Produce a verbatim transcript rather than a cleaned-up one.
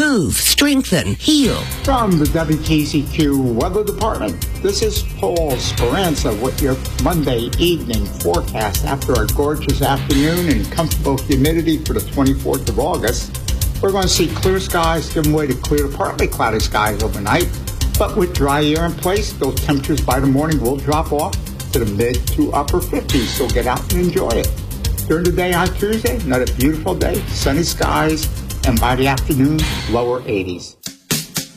improve, strengthen, heal. From the W K Z Q Weather Department, this is Paul Speranza with your Monday evening forecast after a gorgeous afternoon and comfortable humidity for the twenty-fourth of August. We're going to see clear skies giving way to clear to partly cloudy skies overnight, but with dry air in place, those temperatures by the morning will drop off to the mid to upper fifties, so get out and enjoy it. During the day on Tuesday, another beautiful day, sunny skies, and by the afternoon, lower eighties.